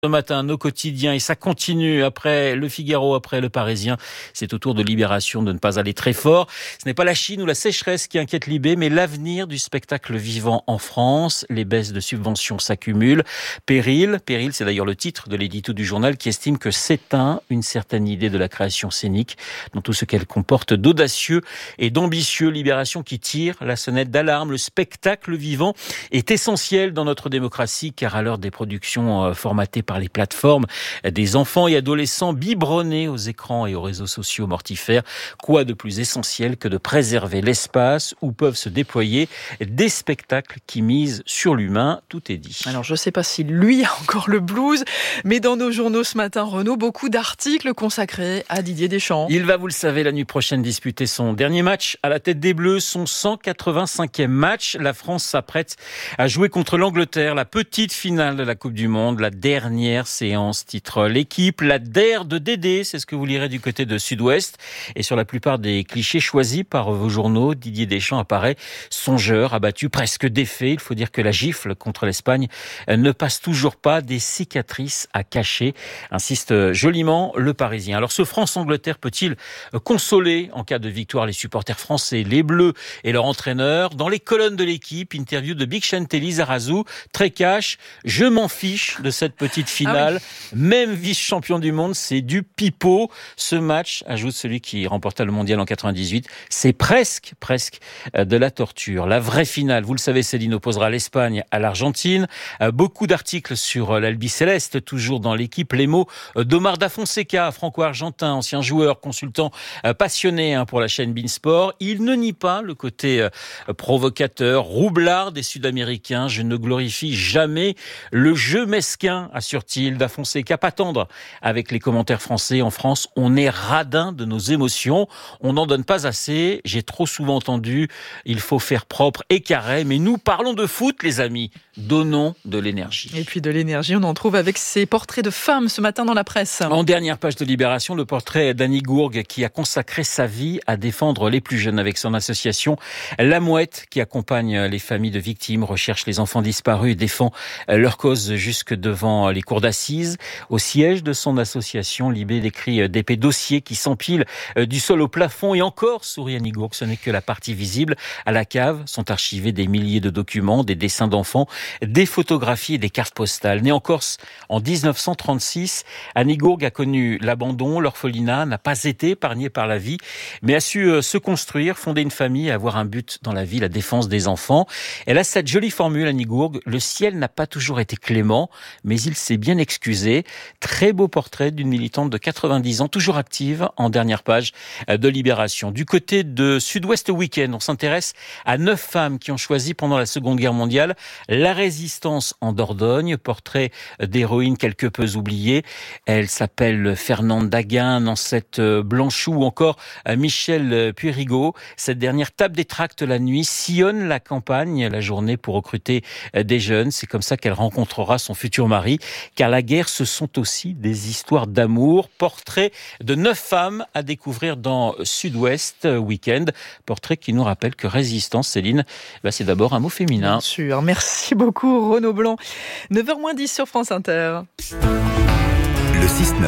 Ce matin, nos quotidiens, et ça continue après Le Figaro, après Le Parisien. C'est au tour de Libération de ne pas aller très fort. Ce n'est pas la Chine ou la sécheresse qui inquiète Libé, mais l'avenir du spectacle vivant en France. Les baisses de subventions s'accumulent. Péril, c'est d'ailleurs le titre de l'édito du journal qui estime que s'éteint une certaine idée de la création scénique dans tout ce qu'elle comporte d'audacieux et d'ambitieux. Libération qui tire la sonnette d'alarme. Le spectacle vivant est essentiel dans notre démocratie car à l'heure des productions formatées par les plateformes, des enfants et adolescents biberonnés aux écrans et aux réseaux sociaux mortifères. Quoi de plus essentiel que de préserver l'espace où peuvent se déployer des spectacles qui misent sur l'humain. Tout est dit. Alors je ne sais pas si lui a encore le blues, mais dans nos journaux ce matin, Renaud, beaucoup d'articles consacrés à Didier Deschamps. Il va, vous le savez, la nuit prochaine disputer son dernier match à la tête des Bleus, son 185e match. La France s'apprête à jouer contre l'Angleterre, la petite finale de la Coupe du Monde, la dernière séance, titre l'équipe, la DER de Dédé, c'est ce que vous lirez du côté de Sud-Ouest. Et sur la plupart des clichés choisis par vos journaux, Didier Deschamps apparaît songeur, abattu, presque défait. Il faut dire que la gifle contre l'Espagne ne passe toujours pas, des cicatrices à cacher, insiste joliment Le Parisien. Alors ce France-Angleterre peut-il consoler en cas de victoire les supporters français, les Bleus et leur entraîneur? Dans les colonnes de l'équipe, interview de Big Chantelly Zarazou, très cash, je m'en fiche de cette petite finale, même vice-champion du monde, c'est du pipeau. Ce match, ajoute celui qui remporta le mondial en 98, c'est presque de la torture. La vraie finale, vous le savez, Céline opposera l'Espagne à l'Argentine. Beaucoup d'articles sur l'Albi Céleste, toujours dans l'équipe. Les mots d'Omar Da Fonseca, franco-argentin, ancien joueur, consultant passionné pour la chaîne Beansport. Il ne nie pas le côté provocateur, roublard des Sud-Américains. Je ne glorifie jamais le jeu mesquin, assure-t-il. Da Fonseca, pas tendre avec les commentaires français. En France, on est radin de nos émotions. On n'en donne pas assez. J'ai trop souvent entendu, il faut faire propre et carré. Mais nous parlons de foot, les amis. Donnons de l'énergie. Et puis de l'énergie, on en trouve avec ces portraits de femmes ce matin dans la presse. En dernière page de Libération, le portrait d'Annie Gourgue qui a consacré sa vie à défendre les plus jeunes avec son association La Mouette qui accompagne les familles de victimes, recherche les enfants disparus et défend leur cause jusque devant les cours d'assises. Au siège de son association, Libé décrit d'épais dossiers qui s'empilent du sol au plafond et encore, sourit Annie Gourgue, ce n'est que la partie visible. À la cave sont archivés des milliers de documents, des dessins d'enfants, des photographies et des cartes postales. Née en Corse en 1936, Annie Gourgue a connu l'abandon, l'orphelinat, n'a pas été épargnée par la vie, mais a su se construire, fonder une famille et avoir un but dans la vie, la défense des enfants. Elle a cette jolie formule, Annie Gourgue, le ciel n'a pas toujours été clément, mais il s'est bien excusé. Très beau portrait d'une militante de 90 ans, toujours active, en dernière page de Libération. Du côté de Sud-Ouest Week-end, on s'intéresse à 9 femmes qui ont choisi pendant la Seconde Guerre mondiale la résistance en Dordogne, portrait d'héroïne quelque peu oubliée. Elle s'appelle Fernande Daguin, Nancette Blanchou ou encore Michel Puyrigaud. Cette dernière tape des tracts la nuit, sillonne la campagne la journée pour recruter des jeunes. C'est comme ça qu'elle rencontrera son futur mari, car la guerre, ce sont aussi des histoires d'amour. Portrait de 9 femmes à découvrir dans Sud-Ouest Week-end. Portrait qui nous rappelle que résistance, Céline, c'est d'abord un mot féminin. Bien sûr, merci beaucoup Renaud Blanc. 9h10 sur France Inter. Le 6-9.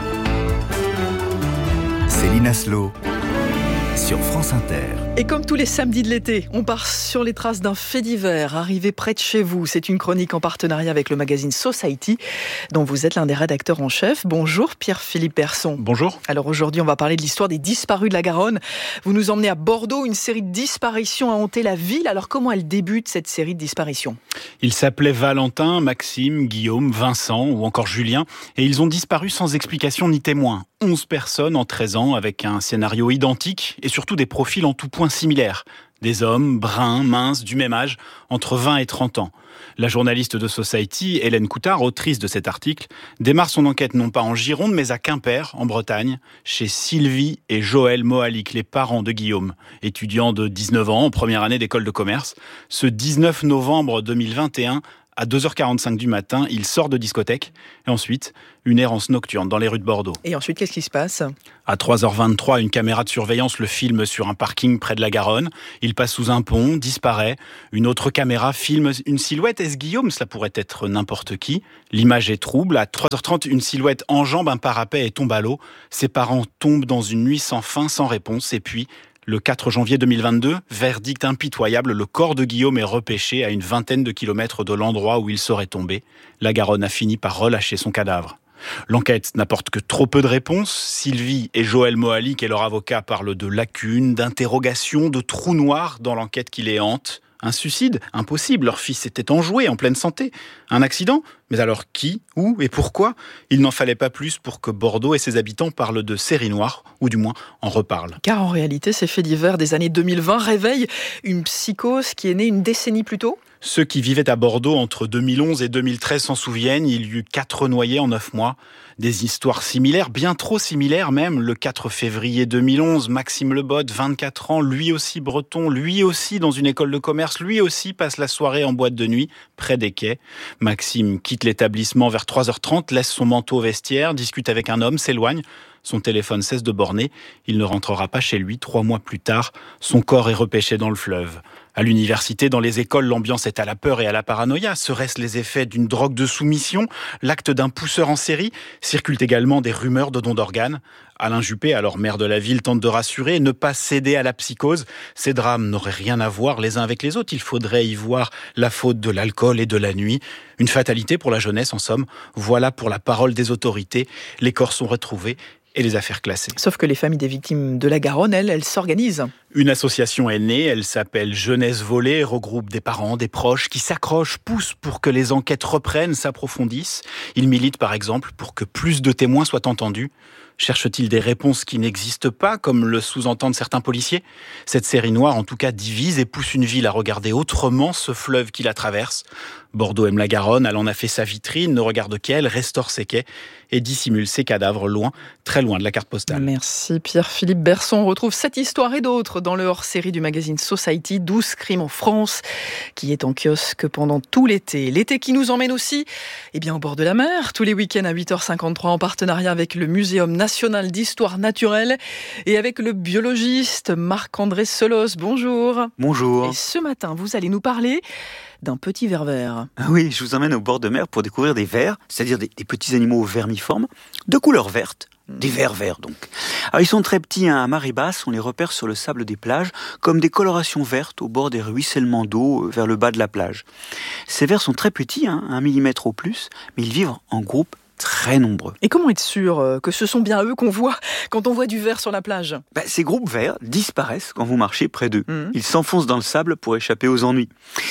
Céline Aslo sur France Inter. Et comme tous les samedis de l'été, on part sur les traces d'un fait divers arrivé près de chez vous. C'est une chronique en partenariat avec le magazine Society, dont vous êtes l'un des rédacteurs en chef. Bonjour Pierre-Philippe Persson. Bonjour. Alors aujourd'hui, on va parler de l'histoire des disparus de la Garonne. Vous nous emmenez à Bordeaux, une série de disparitions a hanté la ville. Alors comment elle débute, cette série de disparitions ? Ils s'appelaient Valentin, Maxime, Guillaume, Vincent ou encore Julien. Et ils ont disparu sans explication ni témoin. 11 personnes en 13 ans avec un scénario identique et surtout des profils en tout point similaires. Des hommes bruns, minces, du même âge, entre 20 et 30 ans. La journaliste de Society, Hélène Coutard, autrice de cet article, démarre son enquête non pas en Gironde, mais à Quimper, en Bretagne, chez Sylvie et Joël Mohalik, les parents de Guillaume, étudiants de 19 ans en première année d'école de commerce. Ce 19 novembre 2021, À 2h45 du matin, il sort de discothèque. Et ensuite, une errance nocturne dans les rues de Bordeaux. Et ensuite, qu'est-ce qui se passe ? À 3h23, une caméra de surveillance le filme sur un parking près de la Garonne. Il passe sous un pont, disparaît. Une autre caméra filme une silhouette. Est-ce Guillaume ? Cela pourrait être n'importe qui. L'image est trouble. À 3h30, une silhouette enjambe un parapet et tombe à l'eau. Ses parents tombent dans une nuit sans fin, sans réponse. Et puis, le 4 janvier 2022, verdict impitoyable, le corps de Guillaume est repêché à une vingtaine de kilomètres de l'endroit où il serait tombé. La Garonne a fini par relâcher son cadavre. L'enquête n'apporte que trop peu de réponses. Sylvie et Joël Moalic et leur avocat parlent de lacunes, d'interrogations, de trous noirs dans l'enquête qui les hante. Un suicide ? Impossible, leur fils était enjoué, en pleine santé. Un accident ? Mais alors qui, où et pourquoi ? Il n'en fallait pas plus pour que Bordeaux et ses habitants parlent de série noire, ou du moins en reparlent. Car en réalité, ces faits divers des années 2020 réveillent une psychose qui est née une décennie plus tôt. Ceux qui vivaient à Bordeaux entre 2011 et 2013 s'en souviennent, il y eut 4 noyés en 9 mois. Des histoires similaires, bien trop similaires même. Le 4 février 2011, Maxime Lebotte, 24 ans, lui aussi breton, lui aussi dans une école de commerce, lui aussi passe la soirée en boîte de nuit, près des quais. Maxime quitte l'établissement vers 3h30, laisse son manteau au vestiaire, discute avec un homme, s'éloigne. Son téléphone cesse de borner. Il ne rentrera pas chez lui. 3 mois plus tard, son corps est repêché dans le fleuve. À l'université, dans les écoles, l'ambiance est à la peur et à la paranoïa. Serait-ce les effets d'une drogue de soumission ? L'acte d'un pousseur en série ? Circulent également des rumeurs de dons d'organes. Alain Juppé, alors maire de la ville, tente de rassurer, ne pas céder à la psychose. Ces drames n'auraient rien à voir les uns avec les autres. Il faudrait y voir la faute de l'alcool et de la nuit. Une fatalité pour la jeunesse, en somme. Voilà pour la parole des autorités. Les corps sont retrouvés et les affaires classées. Sauf que les familles des victimes de la Garonne, elles s'organisent. Une association est née, elle s'appelle Jeunesse Volée, regroupe des parents, des proches qui s'accrochent, poussent pour que les enquêtes reprennent, s'approfondissent. Ils militent par exemple pour que plus de témoins soient entendus. Cherche-t-il des réponses qui n'existent pas, comme le sous-entendent certains policiers ? Cette série noire, en tout cas, divise et pousse une ville à regarder autrement ce fleuve qui la traverse. Bordeaux aime la Garonne, elle en a fait sa vitrine, ne regarde qu'elle, restaure ses quais et dissimule ses cadavres loin, très loin de la carte postale. Merci Pierre-Philippe Berson. On retrouve cette histoire et d'autres dans le hors-série du magazine Society, 12 crimes en France, qui est en kiosque pendant tout l'été. L'été qui nous emmène aussi au bord de la mer, tous les week-ends à 8h53 en partenariat avec le Muséum national d'histoire naturelle et avec le biologiste Marc-André Solos. Bonjour. Bonjour. Et ce matin, vous allez nous parler d'un petit ver vert. Ah oui, je vous emmène au bord de mer pour découvrir des vers, c'est-à-dire des petits animaux vermiformes, de couleur verte. Des vers verts donc. Alors ils sont très petits, à marée basse, on les repère sur le sable des plages comme des colorations vertes au bord des ruissellements d'eau vers le bas de la plage. Ces vers sont très petits, 1 millimètre au plus, mais ils vivent en groupe très nombreux. Et comment être sûr que ce sont bien eux qu'on voit quand on voit du ver sur la plage ? Ces groupes verts disparaissent quand vous marchez près d'eux. Ils s'enfoncent dans le sable pour échapper aux ennuis.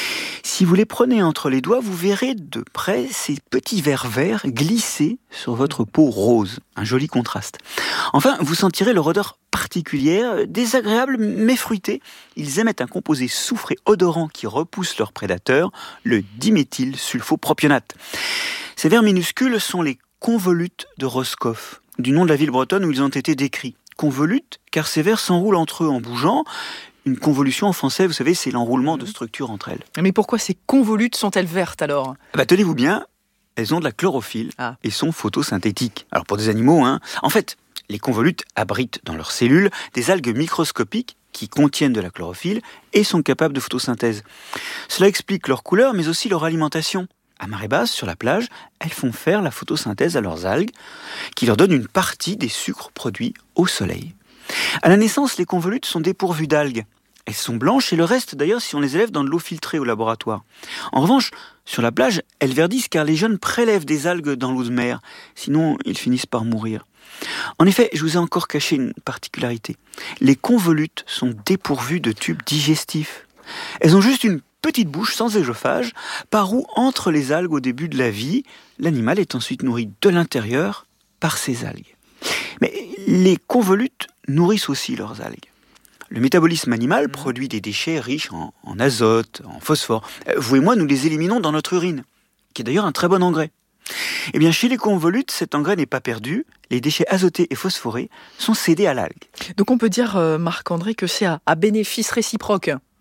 Si vous les prenez entre les doigts, vous verrez de près ces petits vers verts glisser sur votre peau rose. Un joli contraste. Enfin, vous sentirez leur odeur particulière, désagréable mais fruitée. Ils émettent un composé soufré odorant qui repousse leurs prédateurs, le diméthylsulfopropionate. Ces vers minuscules sont les convolutes de Roscoff, du nom de la ville bretonne où ils ont été décrits. Convolutes, car ces vers s'enroulent entre eux en bougeant. Une convolution en français, vous savez, c'est l'enroulement de structures entre elles. Mais pourquoi ces convolutes sont-elles vertes alors ? Tenez-vous bien, elles ont de la chlorophylle et sont photosynthétiques. Alors pour des animaux, En fait, les convolutes abritent dans leurs cellules des algues microscopiques qui contiennent de la chlorophylle et sont capables de photosynthèse. Cela explique leur couleur, mais aussi leur alimentation. À marée basse, sur la plage, elles font faire la photosynthèse à leurs algues, qui leur donnent une partie des sucres produits au soleil. À la naissance, les convolutes sont dépourvues d'algues. Elles sont blanches et le reste d'ailleurs si on les élève dans de l'eau filtrée au laboratoire. En revanche, sur la plage, elles verdissent car les jeunes prélèvent des algues dans l'eau de mer. Sinon, ils finissent par mourir. En effet, je vous ai encore caché une particularité. Les convolutes sont dépourvues de tubes digestifs. Elles ont juste une petite bouche sans œsophage, par où entre les algues au début de la vie, l'animal est ensuite nourri de l'intérieur par ces algues. Mais les convolutes nourrissent aussi leurs algues. Le métabolisme animal produit des déchets riches en azote, en phosphore. Vous et moi, nous les éliminons dans notre urine, qui est d'ailleurs un très bon engrais. Eh bien, chez les convolutes, cet engrais n'est pas perdu. Les déchets azotés et phosphorés sont cédés à l'algue. Donc on peut dire, Marc-André, que c'est à bénéfice réciproque.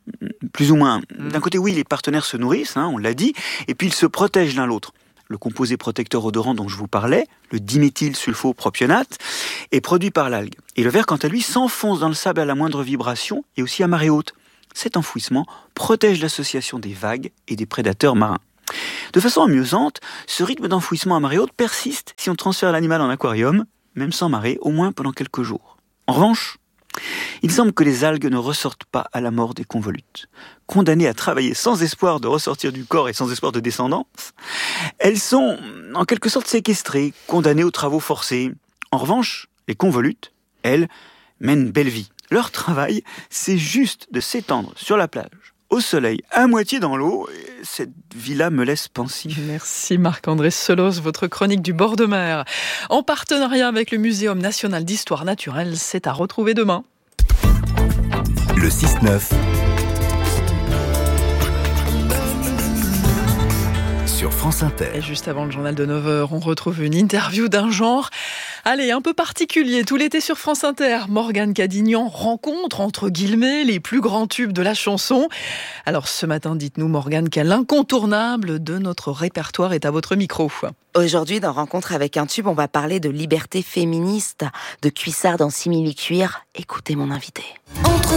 plus ou moins. D'un côté, oui, les partenaires se nourrissent, on l'a dit, et puis ils se protègent l'un l'autre. Le composé protecteur odorant dont je vous parlais, le diméthylsulfopropionate, est produit par l'algue. Et le ver, quant à lui, s'enfonce dans le sable à la moindre vibration et aussi à marée haute. Cet enfouissement protège l'association des vagues et des prédateurs marins. De façon amusante, ce rythme d'enfouissement à marée haute persiste si on transfère l'animal en aquarium, même sans marée, au moins pendant quelques jours. En revanche, il semble que les algues ne ressortent pas à la mort des convolutes. Condamnées à travailler sans espoir de ressortir du corps et sans espoir de descendance, elles sont en quelque sorte séquestrées, condamnées aux travaux forcés. En revanche, les convolutes, elles, mènent belle vie. Leur travail, c'est juste de s'étendre sur la plage, au soleil, à moitié dans l'eau. Et cette vie-là me laisse pensif. Merci Marc-André Selos, votre chronique du bord de mer. En partenariat avec le Muséum national d'histoire naturelle, c'est à retrouver demain. Le 6-9 sur France Inter. Et juste avant le journal de 9h, on retrouve une interview d'un genre, un peu particulier. Tout l'été sur France Inter, Morgane Cadignan rencontre, entre guillemets, les plus grands tubes de la chanson. Alors ce matin, dites-nous Morgane, quel incontournable de notre répertoire est à votre micro? Aujourd'hui, dans Rencontre avec un tube, on va parler de liberté féministe, de Cuissard dans Simili-Cuir. Écoutez mon invité. Entre